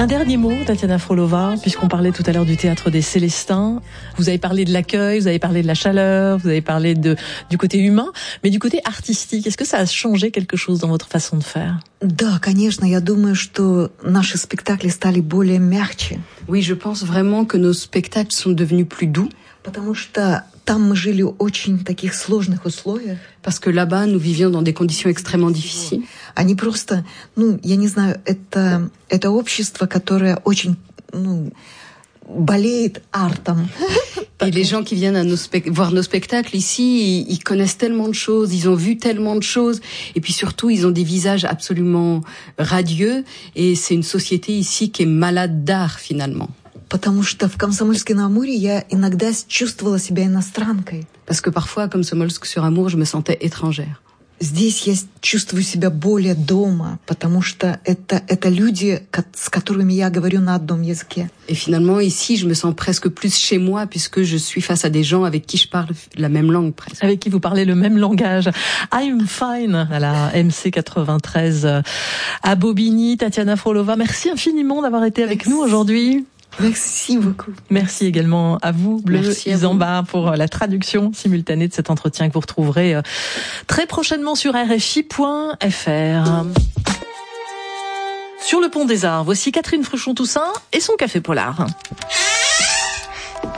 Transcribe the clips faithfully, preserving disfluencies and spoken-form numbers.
Un dernier mot, Tatiana Frolova, puisqu'on parlait tout à l'heure du théâtre des Célestins. Vous avez parlé de l'accueil, vous avez parlé de la chaleur, vous avez parlé de, du côté humain, mais du côté artistique, est-ce que ça a changé quelque chose dans votre façon de faire? Да, конечно, я думаю, что наши спектакли стали более мягче. Oui, je pense vraiment que nos spectacles sont devenus plus doux. Потому что там мы жили в очень таких сложных условиях. Parce que là-bas, nous vivions dans des conditions extrêmement difficiles. Они просто, ну, я не знаю, это, это общество, которое очень, ну, болеет артом. Et les gens qui viennent à nos spect- voir nos spectacles ici, ils, ils connaissent tellement de choses, ils ont vu tellement de choses, et puis surtout, ils ont des visages absolument radieux, et c'est une société ici qui est malade d'art, finalement. Потому что в Комсомольске-на-Амуре я иногда чувствовала себя иностранкой. Parce que parfois, à Комсомольск-sur-Амур, je me sentais étrangère. Здесь я чувствую себя более дома, потому что это, это люди, с которыми я говорю на одном языке. Et finalement, ici, je me sens presque plus chez moi, puisque je suis face à des gens avec qui je parle la même langue, presque. Avec qui vous parlez le même langage. I'm fine, à la M C quatre-vingt-treize à Bobigny. Tatiana Frolova, merci infiniment d'avoir été avec Merci. nous aujourd'hui. Merci beaucoup. Merci également à vous, Bleu Isamba, pour la traduction simultanée de cet entretien que vous retrouverez très prochainement sur R F I point F R. Sur le pont des Arts, voici Catherine Fruchon-Toussaint et son café polar.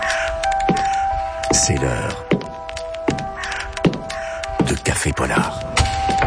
C'est l'heure de Café Polar.